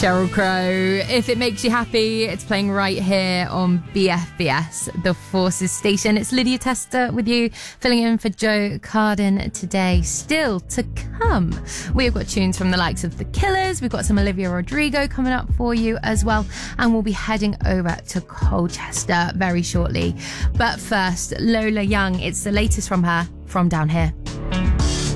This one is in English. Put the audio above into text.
Sheryl Crow, If It Makes You Happy. It's playing right here on BFBS, the Forces station. It's Lydia Tester with you, filling in for Joe Carden today. Still to come, we've got tunes from the likes of The Killers. We've got some Olivia Rodrigo coming up for you as well. And we'll be heading over to Colchester very shortly. But first, Lola Young. It's the latest from her, From Down Here.